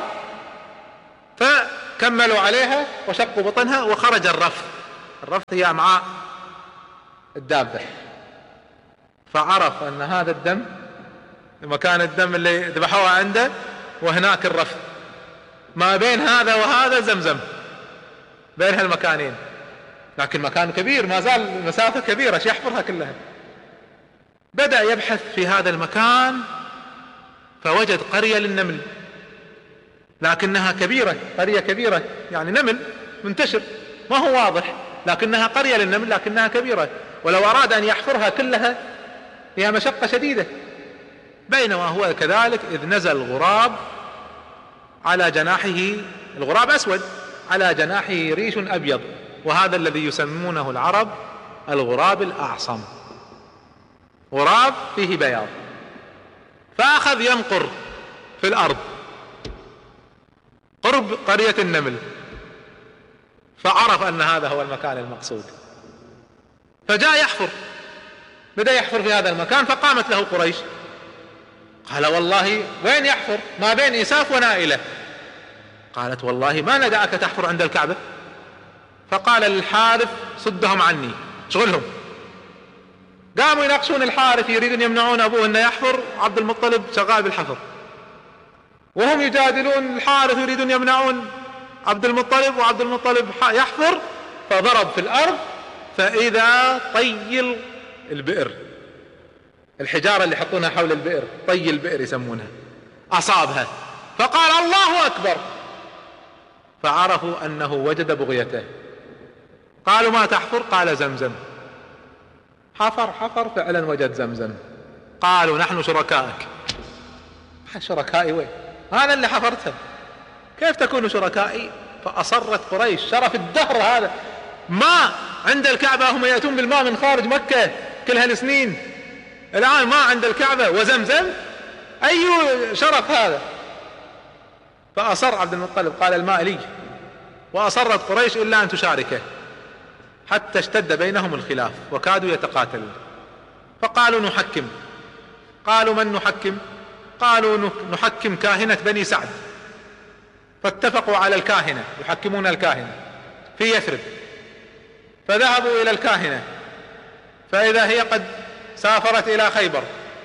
فكملوا عليها وشقوا بطنها وخرج الرفث. الرفث هي أمعاء الدابة. فعرف أن هذا الدم مكان الدم اللي ذبحوها عنده، وهناك الرفث. ما بين هذا وهذا زمزم، بين هالمكانين، لكن مكان كبير، ما زال المسافة كبيرة، ايش يحفرها كلها. بدأ يبحث في هذا المكان فوجد قرية للنمل، لكنها كبيرة، قرية كبيرة يعني نمل منتشر ما هو واضح، لكنها قرية للنمل لكنها كبيرة، ولو أراد أن يحفرها كلها فيها مشقة شديدة. بينما هو كذلك إذ نزل غراب على جناحه، الغراب أسود، على جناحه ريش أبيض، وهذا الذي يسمونه العرب الغراب الأعصم، غراب فيه بياض. فأخذ ينقر في الأرض قرب قرية النمل، فعرف أن هذا هو المكان المقصود، فجاء يحفر، بدأ يحفر في هذا المكان. فقامت له قريش، قال: والله وين يحفر؟ ما بين إساف ونائلة. قالت: والله ما ندعك تحفر عند الكعبة. فقال للحارث: صدهم عني، شغلهم. قاموا يناقشون الحارث، يريدون يمنعون أبوه أنه يحفر، عبد المطلب شغال بالحفر، وهم يجادلون الحارث يريدون يمنعون عبد المطلب، وعبد المطلب يحفر. فضرب في الأرض فإذا طي البئر، الحجارة اللي يحطونها حول البئر، طي البئر يسمونها، أصابها. فقال: الله أكبر. فعرفوا أنه وجد بغيته. قالوا: ما تحفر؟ قال: زمزم. حفر حفر فعلا وجد زمزم. قالوا: نحن شركائك. شركائي وين؟ هذا اللي حفرته، كيف تكونوا شركائي؟ فأصرت قريش، شرف الدهر هذا، ماء عند الكعبة، هم يأتون بالماء من خارج مكة كل هالسنين، الآن ماء عند الكعبة وزمزم، أي شرف هذا؟ فأصر عبد المطلب، قال: الماء لي. وأصرت قريش إلا أن تشاركه، حتى اشتد بينهم الخلاف وكادوا يتقاتلون. فقالوا: نحكم. قالوا: من نحكم؟ قالوا: نحكم كاهنة بني سعد. فاتفقوا على الكاهنة، يحكمون الكاهنة في يثرب. فذهبوا إلى الكاهنة، فإذا هي قد سافرت إلى خيبر،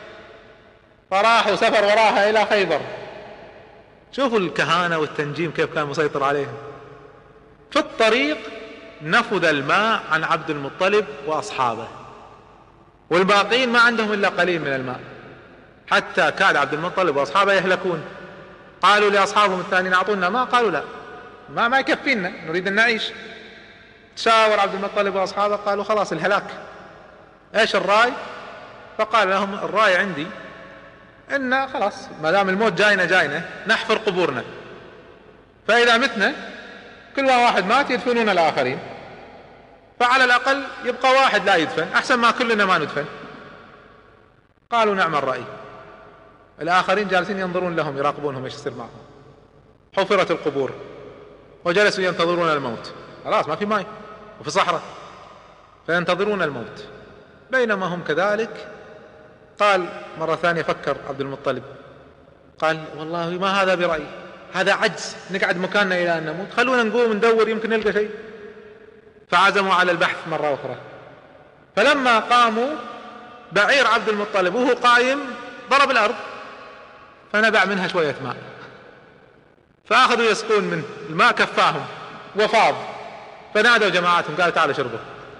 فراحوا سفر وراها إلى خيبر. شوفوا الكهانة والتنجيم كيف كان مسيطر عليهم. في الطريق نفذ الماء عن عبد المطلب وأصحابه، والباقين ما عندهم إلا قليل من الماء، حتى كاد عبد المطلب وأصحابه يهلكون. قالوا لأصحابهم الثانيين: أعطونا ماء. قالوا: لا، ما ما يكفينا، نريد أن نعيش. تشاور عبد المطلب واصحابه، قالوا خلاص الهلاك. ايش الراي؟ فقال لهم الراي عندي ان خلاص ما دام الموت جاينا جاينا نحفر قبورنا، فاذا متنا كل واحد مات يدفنون الاخرين، فعلى الاقل يبقى واحد لا يدفن احسن ما كلنا ما ندفن. قالوا نعم الرأي. الاخرين جالسين ينظرون لهم يراقبونهم ايش يصير معهم. حفرت القبور وجلسوا ينتظرون الموت، خلاص ما في ماء وفي صحراء، فينتظرون الموت. بينما هم كذلك قال مرة ثانية، فكر عبد المطلب قال والله ما هذا برأيي، هذا عجز نقعد مكاننا إلى أن نموت، خلونا نقوم ندور يمكن نلقى شيء. فعزموا على البحث مرة أخرى. فلما قاموا بعير عبد المطلب وهو قايم ضرب الأرض فنبع منها شوية ماء، فأخذوا يسقون منه، الماء كفاهم وفاض، فنادوا جماعتهم قالوا تعالوا شربوا.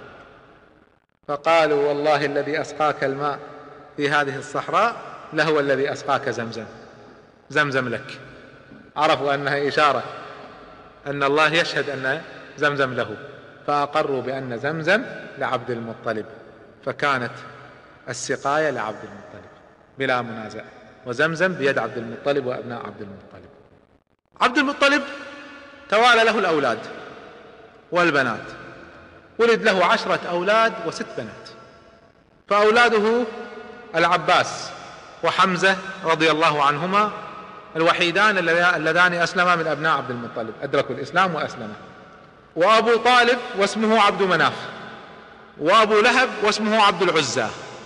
فقالوا والله الذي أسقاك الماء في هذه الصحراء لهو الذي أسقاك زمزم، زمزم لك. عرفوا أنها إشارة أن الله يشهد أن زمزم له، فأقروا بأن زمزم لعبد المطلب، فكانت السقاية لعبد المطلب بلا منازع، وزمزم بيد عبد المطلب وأبناء عبد المطلب. عبد المطلب توالى له الأولاد والبنات، ولد له عشرة أولاد وست بنات. فأولاده العباس وحمزة رضي الله عنهما الوحيدان اللذان أسلما من أبناء عبد المطلب، أدركوا الإسلام وأسلما. وأبو طالب واسمه عبد مناف، وأبو لهب واسمه عبد العزى،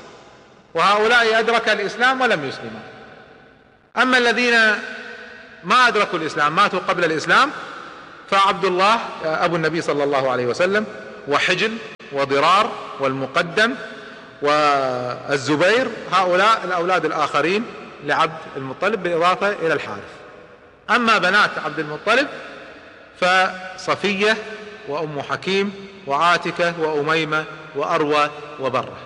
وهؤلاء أدرك الإسلام ولم يسلما. أما الذين ما أدركوا الإسلام ماتوا قبل الإسلام فعبد الله أبو النبي صلى الله عليه وسلم، وحجل وضرار والمقدم والزبير، هؤلاء الأولاد الآخرين لعبد المطلب بالإضافة إلى الحارث. أما بنات عبد المطلب فصفية وأم حكيم وعاتكة وأميمة وأروى وبرة،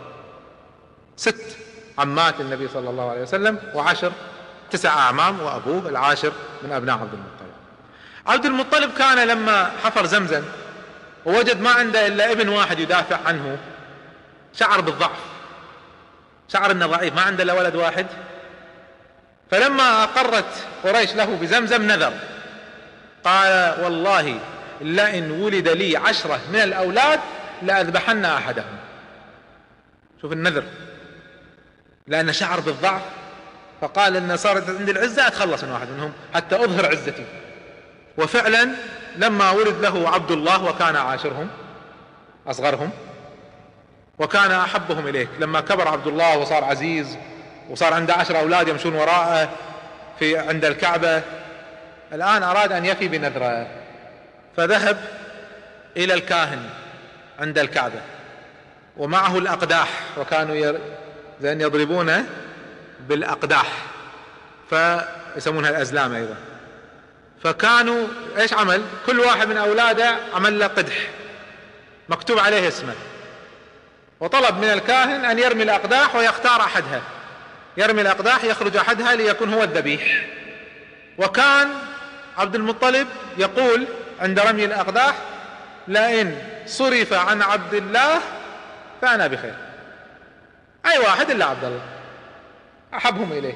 ست عمات النبي صلى الله عليه وسلم، وعشر تسع أعمام وأبوه العاشر من أبناء عبد المطلب. عبد المطلب كان لما حفر زمزم ووجد ما عنده إلا ابن واحد يدافع عنه شعر بالضعف، شعر انه ضعيف، ما عنده الا ولد واحد. فلما اقرت قريش له بزمزم نذر، قال والله لئن ولد لي عشرة من الاولاد لاذبحن احدهم. شوف النذر، لان شعر بالضعف، فقال ان صارت عندي العزة اتخلص من واحد منهم حتى اظهر عزتي. وفعلا لما ولد له عبد الله وكان عاشرهم اصغرهم وكان احبهم اليه، لما كبر عبد الله وصار عزيز وصار عنده عشر اولاد يمشون وراءه في عند الكعبة، الان اراد ان يفي بنذره، فذهب الى الكاهن عند الكعبة ومعه الاقداح، وكانوا زين يضربونه بالاقداح فيسمونها الازلام ايضا. فكانوا ايش عمل؟ كل واحد من اولاده عمل له قدح مكتوب عليه اسمه، وطلب من الكاهن ان يرمي الاقداح ويختار احدها، يرمي الاقداح يخرج احدها ليكون هو الذبيح. وكان عبد المطلب يقول عند رمي الاقداح لئن صرف عن عبد الله فانا بخير، اي واحد الا عبد الله احبهم اليه.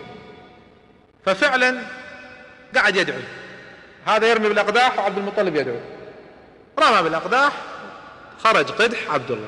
ففعلا قعد يدعو، هذا يرمي بالاقداح وعبد المطلب يدعو، رمى بالاقداح خرج قدح عبد الله،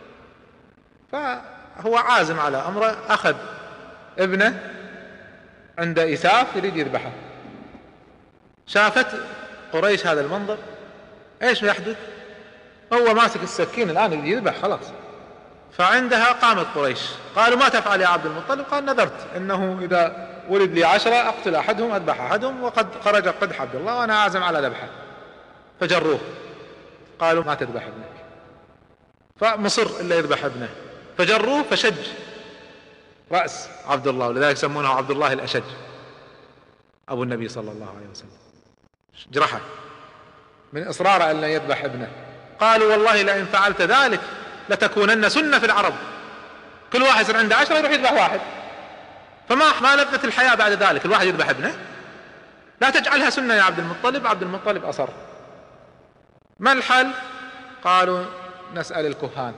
فهو عازم على امره، اخذ ابنه عند إساف يريد يذبحه. شافت قريش هذا المنظر، ايش يحدث؟ هو ماسك السكين الان يريد يذبح خلاص. فعندها قامت قريش، قالوا ما تفعل يا عبد المطلب؟ قال نذرت انه اذا ولد لي عشرة اقتل احدهم اذبح احدهم، وقد خرج قدح عبد الله وانا عازم على ذبحه. فجروه، قالوا ما تذبح ابنك، فمصر الا يذبح ابنه، فجروه فشج رأس عبد الله، ولذلك يسمونه عبد الله الأشج أبو النبي صلى الله عليه وسلم، جرحه من إصراره أن لا يذبح ابنه. قالوا والله لئن فعلت ذلك لتكونن سنة في العرب، كل واحد يصير عنده عشرة يروح يذبح واحد، فما ما لذت الحياة بعد ذلك الواحد يذبح ابنه، لا تجعلها سنة يا عبد المطلب. عبد المطلب أصر. ما الحل؟ قالوا نسأل الكهان،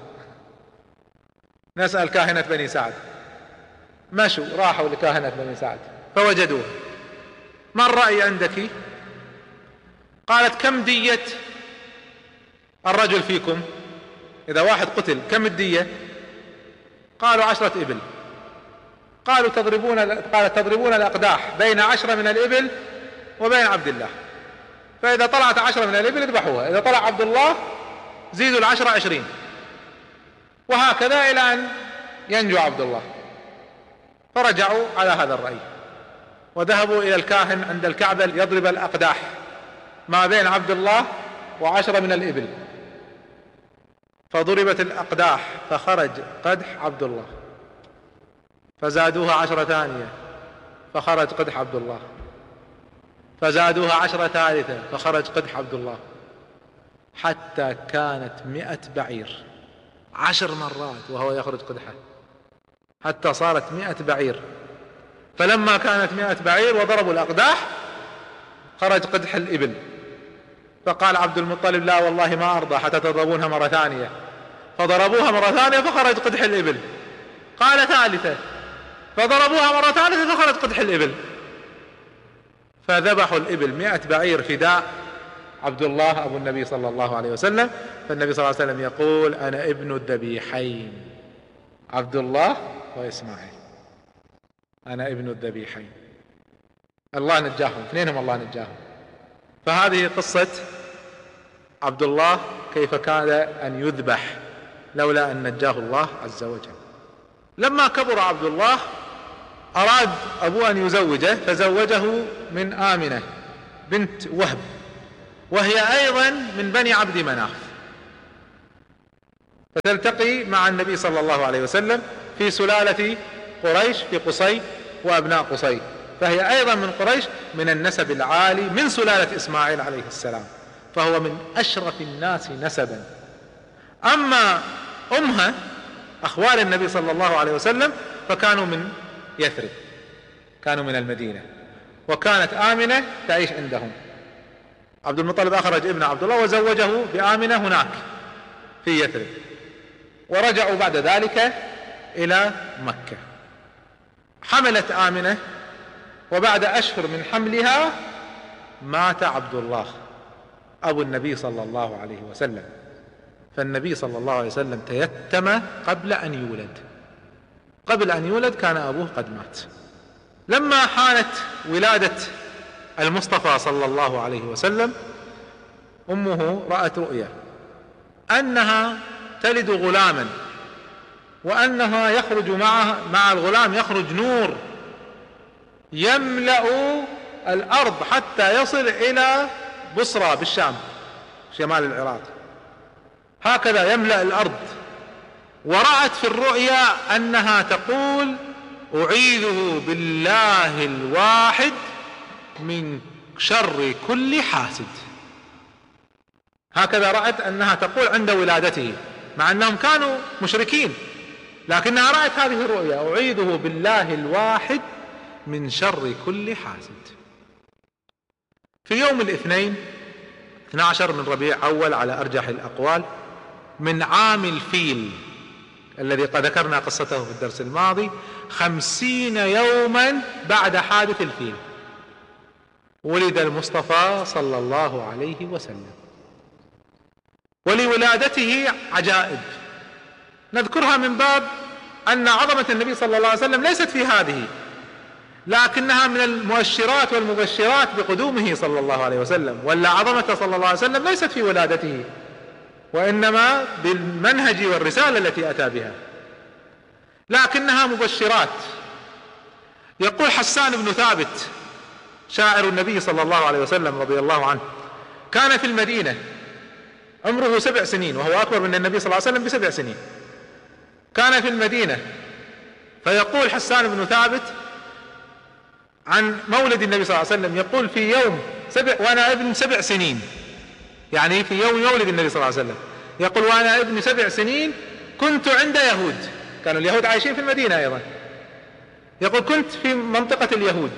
نسأل كاهنة بني سعد. مشوا راحوا لكاهنة بني سعد فوجدوه. ما الرأي عندك؟ قالت كم دية الرجل فيكم؟ إذا واحد قتل كم الدية؟ قالوا عشرة إبل. قالوا تضربون قالت تضربون الأقداح بين عشرة من الإبل وبين عبد الله، فإذا طلعت عشرة من الإبل اذبحوها، إذا طلع عبد الله زيدوا العشرة عشرين، وهكذا إلى أن ينجو عبد الله. فرجعوا على هذا الرأي وذهبوا إلى الكاهن عند الكعبة يضرب الأقداح ما بين عبد الله وعشرة من الإبل، فضربت الأقداح فخرج قدح عبد الله، فزادوها عشرة ثانية فخرج قدح عبد الله، فزادوها عشرة ثالثة فخرج قدح عبد الله، حتى كانت مئة بعير، عشر مرات وهو يخرج قدحه حتى صارت مئة بعير. فلما كانت مئة بعير وضربوا الأقداح خرج قدح الإبل، فقال عبد المطلب لا والله ما أرضى حتى تضربونها مرة ثانية، فضربوها مرة ثانية فخرج قدح الإبل. قال ثالثة، فضربوها مرة ثالثة فخرج قدح الإبل، فذبحوا الإبل مئة بعير فداء عبد الله أبو النبي صلى الله عليه وسلم. فالنبي صلى الله عليه وسلم يقول أنا ابن الذبيحين، عبد الله وإسماعيل، أنا ابن الذبيحين. الله نجاهم، اثنينهم الله نجاهم. فهذه قصة عبد الله كيف كان أن يذبح لولا أن نجاه الله عز وجل. لما كبر عبد الله أراد أبوه أن يزوجه، فزوجه من آمنة بنت وهب، وهي أيضا من بني عبد مناف، فتلتقي مع النبي صلى الله عليه وسلم في سلالة قريش في قصي وأبناء قصي، فهي أيضا من قريش من النسب العالي من سلالة إسماعيل عليه السلام، فهو من أشرف الناس نسبا. أما أمها أخوال النبي صلى الله عليه وسلم فكانوا من يثرب، كانوا من المدينة، وكانت آمنة تعيش عندهم. عبد المطلب أخرج ابن عبد الله وزوجه بآمنة هناك في يثرب، ورجعوا بعد ذلك إلى مكة. حملت آمنة، وبعد أشهر من حملها مات عبد الله أبو النبي صلى الله عليه وسلم، فالنبي صلى الله عليه وسلم تيتم قبل أن يولد، قبل أن يولد كان أبوه قد مات. لما حانت ولادة المصطفى صلى الله عليه وسلم أمه رأت رؤيا أنها تلد غلاما، وأنها يخرج معها مع الغلام يخرج نور يملأ الأرض حتى يصل إلى بصرى بالشام شمال العراق، هكذا يملأ الأرض. ورأت في الرؤيا أنها تقول أعيذه بالله الواحد من شر كل حاسد، هكذا رأت أنها تقول عند ولادته، مع أنهم كانوا مشركين، لكنها رأت هذه الرؤيا أعيذه بالله الواحد من شر كل حاسد. في يوم الاثنين اثني عشر من ربيع أول على أرجح الأقوال من عام الفيل الذي قد ذكرنا قصته في الدرس الماضي، خمسين يوما بعد حادث الفيل ولد المصطفى صلى الله عليه وسلم. ولولادته عجائب نذكرها من باب أن عظمة النبي صلى الله عليه وسلم ليست في هذه، لكنها من المؤشرات والمبشرات بقدومه صلى الله عليه وسلم. ولا عظمة صلى الله عليه وسلم ليست في ولادته، وإنما بالمنهج والرسالة التي أتى بها، لكنها مبشرات. يقول حسان بن ثابت شاعر النبي صلى الله عليه وسلم رضي الله عنه، كان في المدينة عمره سبع سنين وهو أكبر من النبي صلى الله عليه وسلم بسبع سنين، كان في المدينة. فيقول حسان بن ثابت عن مولد النبي صلى الله عليه وسلم، يقول في يوم سبع وأنا ابن سبع سنين، يعني في يوم مولد النبي صلى الله عليه وسلم، يقول وأنا ابن سبع سنين كنت عند يهود، كانوا اليهود عايشين في المدينة أيضا، يقول كنت في منطقة اليهود،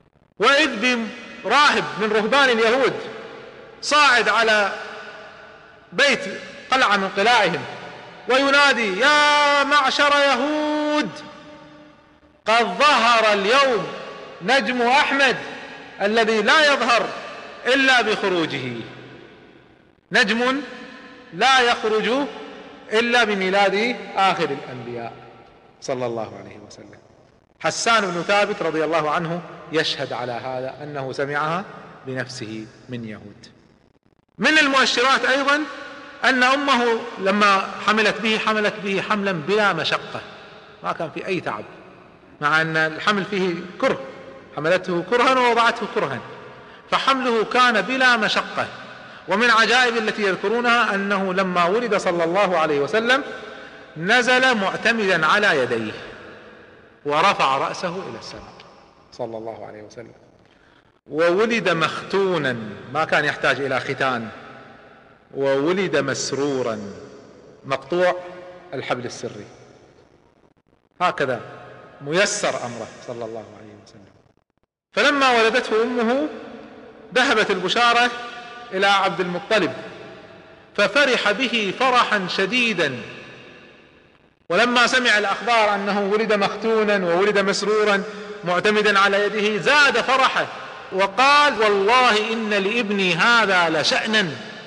وإذ براهب من رهبان اليهود صاعد على بيت قلعة من قلاعهم وينادي: يا معشر يهود، قد ظهر اليوم نجم أحمد الذي لا يظهر إلا بخروجه، نجم لا يخرج إلا بميلاد آخر الأنبياء صلى الله عليه وسلم. حسان بن ثابت رضي الله عنه يشهد على هذا أنه سمعها بنفسه من يهود. من المؤشرات أيضا أن أمه لما حملت به حملت به حملا بلا مشقة، ما كان في أي تعب، مع أن الحمل فيه كره، حملته كرها ووضعته كرها، فحمله كان بلا مشقة. ومن عجائب التي يذكرونها أنه لما ولد صلى الله عليه وسلم نزل معتمدا على يديه ورفع رأسه إلى السماء صلى الله عليه وسلم، وولد مختونا ما كان يحتاج إلى ختان، وولد مسرورا مقطوع الحبل السري، هكذا ميسر أمره صلى الله عليه وسلم. فلما ولدته أمه ذهبت البشارة إلى عبد المطلب ففرح به فرحا شديدا، ولما سمع الأخبار أنه ولد مختونا وولد مسرورا معتمدا على يده زاد فرحه وقال: والله إن لابني هذا لشأنا،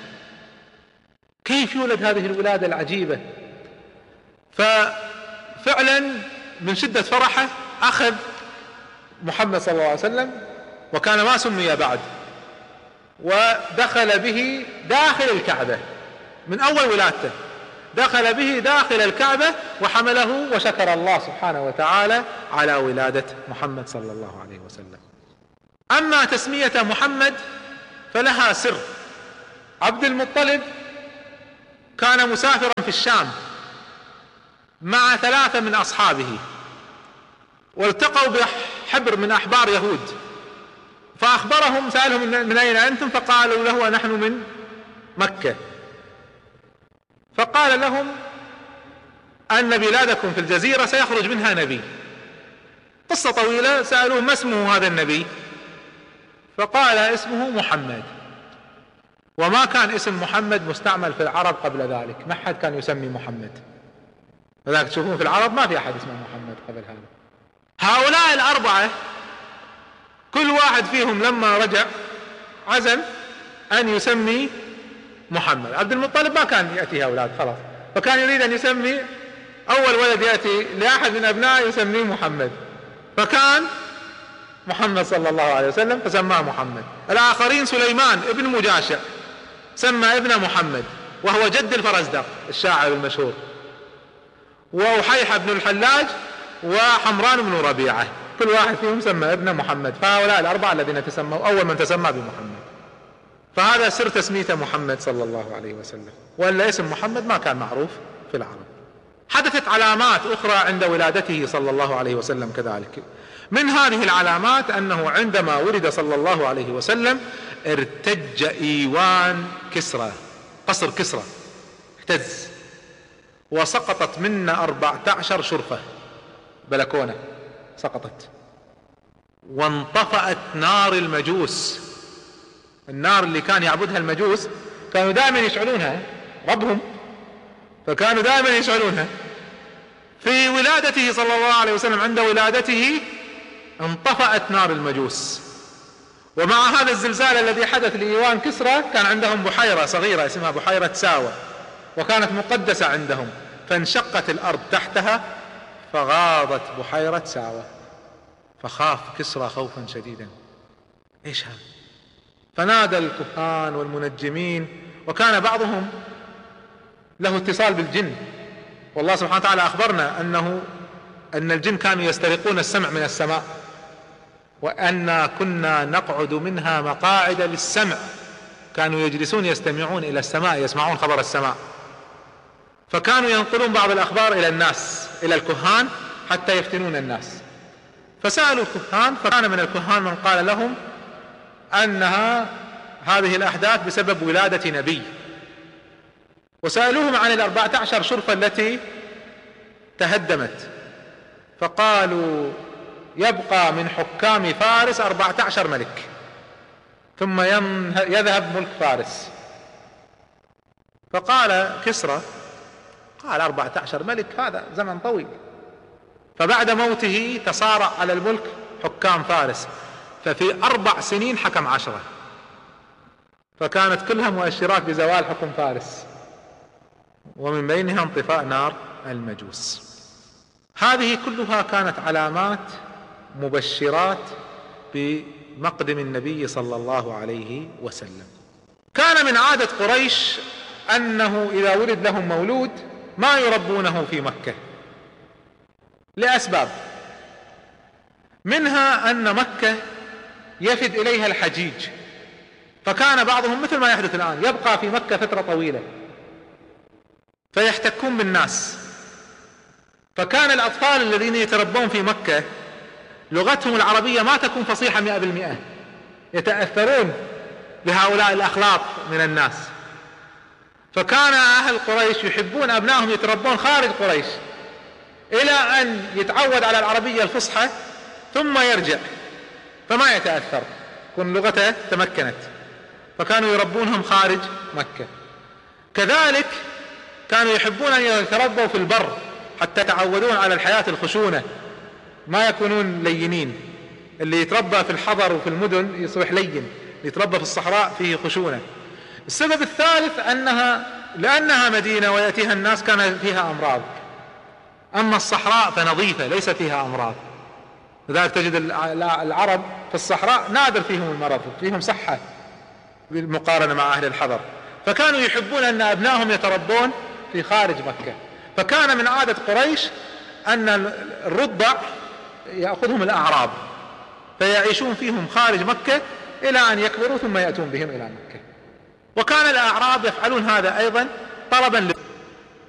كيف يولد هذه الولادة العجيبة؟ ففعلا من شدة فرحه أخذ محمد صلى الله عليه وسلم، وكان ما سمي بعد، ودخل به داخل الكعبة من أول ولادته، دخل به داخل الكعبة وحمله وشكر الله سبحانه وتعالى على ولادة محمد صلى الله عليه وسلم. أما تسمية محمد فلها سر. عبد المطلب كان مسافرا في الشام مع ثلاثة من أصحابه، والتقوا بحبر من أحبار يهود، فأخبرهم، سألهم: من أين أنتم؟ فقالوا له: نحن من مكة. فقال لهم أن بلادكم في الجزيرة سيخرج منها نبي. قصة طويلة. سألوه: ما اسمه هذا النبي؟ فقال: اسمه محمد. وما كان اسم محمد مستعمل في العرب قبل ذلك، ما حد كان يسمي محمد، لذلك تشوفون في العرب ما في أحد اسمه محمد قبل هذا. هؤلاء الأربعة كل واحد فيهم لما رجع عزم أن يسمي محمد. عبد المطلب ما كان يأتيه أولاد خلاص، فكان يريد أن يسمي أول ولد يأتي لأحد من أبنائه يسميه محمد، فكان محمد صلى الله عليه وسلم فسماه محمد. الآخرين: سليمان ابن مجاشع سمى ابن محمد وهو جد الفرزدق الشاعر المشهور، وأحيح بن الحلاج وحمران بن ربيعة، كل واحد فيهم سمى ابن محمد. فهؤلاء الأربعة الذين تسموا أول من تسمى بمحمد. فهذا سر تسميته محمد صلى الله عليه وسلم، وإلا اسم محمد ما كان معروف في العرب. حدثت علامات أخرى عند ولادته صلى الله عليه وسلم كذلك. من هذه العلامات أنه عندما ولد صلى الله عليه وسلم ارتج إيوان كسرى، قصر كسرى اهتز، وسقطت منا أربعة عشر شرفة، بلكونة سقطت، وانطفأت نار المجوس. النار اللي كان يعبدها المجوس كانوا دائما يشعلونها، ربهم، فكانوا دائما يشعلونها. في ولادته صلى الله عليه وسلم عند ولادته انطفأت نار المجوس. ومع هذا الزلزال الذي حدث لإيوان كسرى كان عندهم بحيرة صغيرة اسمها بحيرة ساوة، وكانت مقدسة عندهم، فانشقت الأرض تحتها فغاضت بحيرة ساوة، فخاف كسرى خوفا شديدا. ايش هذا؟ فنادى الكهان والمنجمين، وكان بعضهم له اتصال بالجن، والله سبحانه وتعالى أخبرنا أنه أن الجن كانوا يسترقون السمع من السماء، وأنا كنا نقعد منها مقاعد للسمع، كانوا يجلسون يستمعون إلى السماء، يسمعون خبر السماء، فكانوا ينقلون بعض الأخبار إلى الناس، إلى الكهان، حتى يفتنون الناس. فسألوا الكهان، فكان من الكهان من قال لهم أنها هذه الأحداث بسبب ولادة نبي، وسألوهم عن الأربعة عشر شرفة التي تهدمت، فقالوا يبقى من حكام فارس أربعة عشر ملك ثم يذهب ملك فارس. فقال كسرى قال أربعة عشر ملك هذا زمن طويل. فبعد موته تصارع على الملك حكام فارس، ففي أربع سنين حكم عشرة، فكانت كلها مؤشرات بزوال حكم فارس، ومن بينها انطفاء نار المجوس. هذه كلها كانت علامات مبشرات بمقدم النبي صلى الله عليه وسلم. كان من عادة قريش أنه إذا ولد لهم مولود ما يربونه في مكة لأسباب، منها أن مكة يفد إليها الحجيج، فكان بعضهم مثل ما يحدث الآن يبقى في مكة فترة طويلة فيحتكون بالناس. فكان الأطفال الذين يتربون في مكة لغتهم العربية ما تكون فصيحة مئة بالمئة، يتأثرون بهؤلاء الأخلاق من الناس. فكان أهل قريش يحبون أبنائهم يتربون خارج قريش إلى أن يتعود على العربية الفصحى ثم يرجع فما يتأثر، كن لغته تمكنت، فكانوا يربونهم خارج مكة. كذلك كانوا يحبون أن يتربوا في البر حتى يتعودون على الحياة الخشونة، ما يكونون لينين. اللي يتربى في الحضر وفي المدن يصبح لين، اللي يتربى في الصحراء فيه خشونة. السبب الثالث أنها لأنها مدينة ويأتيها الناس كان فيها أمراض، أما الصحراء فنظيفة ليس فيها أمراض، لذلك تجد العرب في الصحراء نادر فيهم المرض، فيهم صحة بالمقارنة مع أهل الحضر. فكانوا يحبون أن أبنائهم يتربون في خارج مكة. فكان من عادة قريش أن الرضع يأخذهم الأعراب فيعيشون فيهم خارج مكة إلى أن يكبروا ثم يأتون بهم إلى مكة. وكان الأعراب يفعلون هذا أيضا طلبا